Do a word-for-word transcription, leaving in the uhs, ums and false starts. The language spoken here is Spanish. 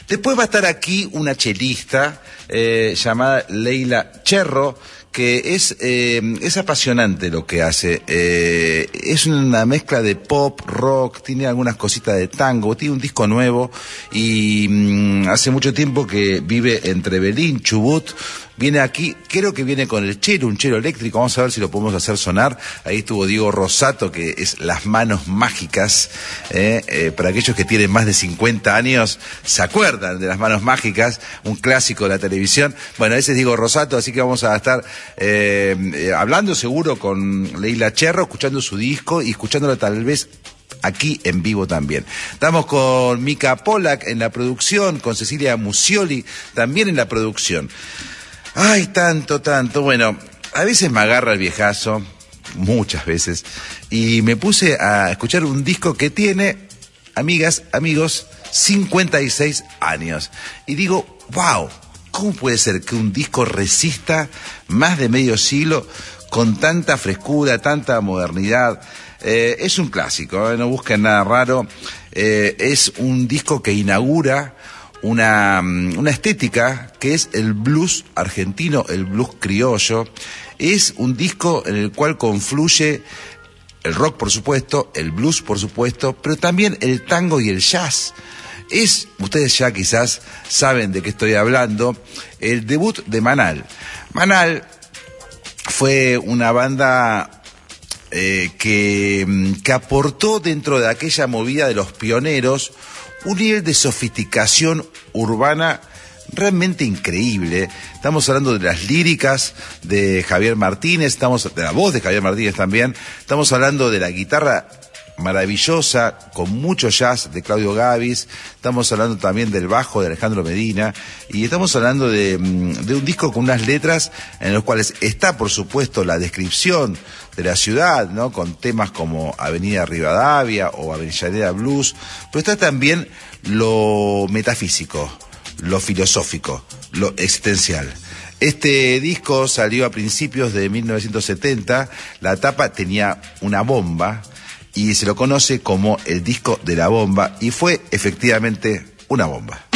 Después va a estar aquí una chelista eh, llamada Leila Cherro, que es, eh, es apasionante lo que hace. Eh, es una mezcla de pop, rock, tiene algunas cositas de tango, tiene un disco nuevo y mmm, hace mucho tiempo que vive entre Belín, Chubut. Viene aquí, creo que viene con el chelo, un chelo eléctrico, vamos a ver si lo podemos hacer sonar. Ahí estuvo Diego Rosato, que es Las Manos Mágicas, eh, eh, para aquellos que tienen más de cincuenta años, se acuerdan de Las Manos Mágicas, un clásico de la televisión. Bueno, ese es Diego Rosato, así que vamos a estar eh, eh, hablando seguro con Leila Cherro, escuchando su disco y escuchándolo tal vez aquí en vivo también. Estamos con Mica Polak en la producción, con Cecilia Musioli también en la producción. Ay, tanto, tanto. Bueno, a veces me agarra el viejazo, muchas veces, y me puse a escuchar un disco que tiene, amigas, amigos, cincuenta y seis años. Y digo, wow, ¿cómo puede ser que un disco resista más de medio siglo con tanta frescura, tanta modernidad? Eh, es un clásico, ¿eh? No busquen nada raro. Eh, es un disco que inaugura Una, una estética que es el blues argentino, el blues criollo. Es un disco en el cual confluye el rock, por supuesto, el blues, por supuesto, pero también el tango y el jazz. Es, ustedes ya quizás saben de qué estoy hablando, el debut de Manal. Manal fue una banda eh, que, que aportó dentro de aquella movida de los pioneros un nivel de sofisticación urbana realmente increíble. Estamos hablando de las líricas de Javier Martínez, estamos de la voz de Javier Martínez también, estamos hablando de la guitarra maravillosa, con mucho jazz de Claudio Gavis, estamos hablando también del bajo de Alejandro Medina, y estamos hablando de, de un disco con unas letras en los cuales está, por supuesto, la descripción de la ciudad, ¿no? Con temas como Avenida Rivadavia o Avellaneda Blues, pero está también lo metafísico, lo filosófico, lo existencial. Este disco salió a principios de mil novecientos setenta, la tapa tenía una bomba, y se lo conoce como el disco de la bomba, y fue efectivamente una bomba.